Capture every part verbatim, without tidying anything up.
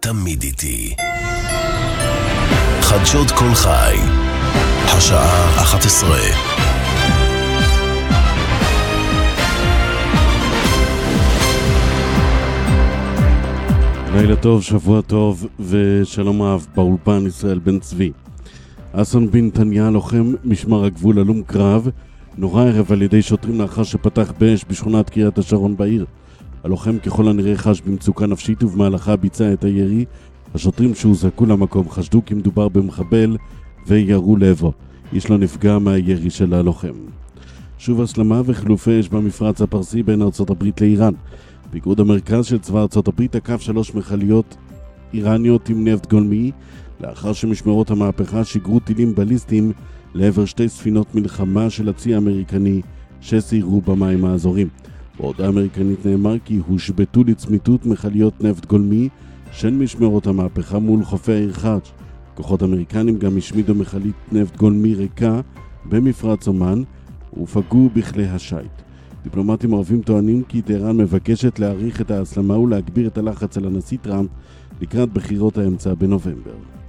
תמיד איתי. חדשות כל חי, השעה אחת עשרה. לילה טוב, שבוע טוב ושלום אהב. באולפן ישראל בן צבי. אסון בן תניה, לוחם משמר הגבול הלום קרב, נורא ערב על ידי שוטרים לאחר שפתח באש בשכונת קריית השרון בעיר. הלוחם ככל הנראה חש במצוקה נפשית ובמהלכה ביצע את הירי. השוטרים שהוזעקו למקום חשדו כי מדובר במחבל וירו לעברו. איש לא נפגע מהירי של הלוחם. שוב הסלמה וחילופי אש במפרץ הפרסי בין ארצות הברית לאיראן. פיקוד המרכז של צבא ארצות הברית תקף שלוש מכליות איראניות עם נפט גולמי, לאחר שמשמרות המהפכה שיגרו טילים בליסטיים לעבר שתי ספינות מלחמה של הצי האמריקני שסיירו במים האזורים. בהודעה האמריקנית נאמר כי הושבתו לצמיתות מכליות נפט גולמי של משמרות המהפכה מול חופי העיר חאג'. כוחות אמריקנים גם השמידו מכלית נפט גולמי ריקה במפרץ אומן ופגעו בכלי השייט. דיפלומטים ערבים טוענים כי טהרן מבקשת להאריך את ההסלמה ולהגביר את הלחץ על הנשיא טראמפ לקראת בחירות האמצע בנובמבר.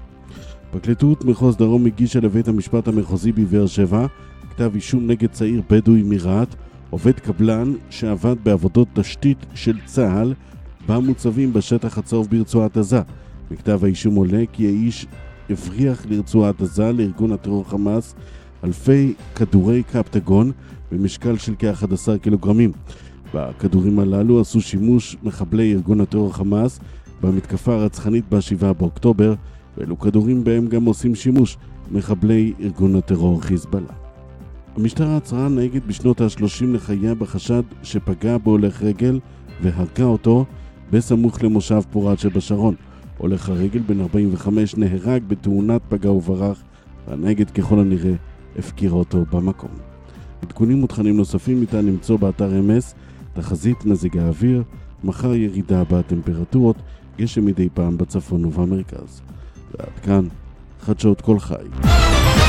פרקליטות מחוז דרום הגישה לבית המשפט המחוזי בבאר שבע כתב אישום נגד צעיר בדואי מרהט, עובד קבלן שעבד בעבודות תשתית של צה"ל במוצבים בשטח הצהוב ברצועת עזה. מכתב האישום עולה כי האיש הבריח לרצועת עזה לארגון הטרור חמאס אלפי כדורי קפטגון במשקל של כ-אחד עשר קילוגרמים. בכדורים הללו עשו שימוש מחבלי ארגון הטרור חמאס במתקפה הרצחנית ב-שבעה באוקטובר, ואלו כדורים בהם גם עושים שימוש מחבלי ארגון הטרור חיזבאללה. המשטרה עצרה נהגת בשנות ה-שלושים לחייה בחשד שפגע בהולך רגל והרגה אותו בסמוך למושב פורת שבשרון. הולך הרגל בן ארבעים וחמש נהרג בתאונת פגע וברח, והנהגת ככל הנראה הפקירה אותו במקום. עדכונים ותכנים נוספים ניתן למצוא באתר אם אס, תחזית מזג האוויר, מחר ירידה בטמפרטורות, גשם מדי פעם בצפון ובמרכז. ועד כאן, חדשות כל חי.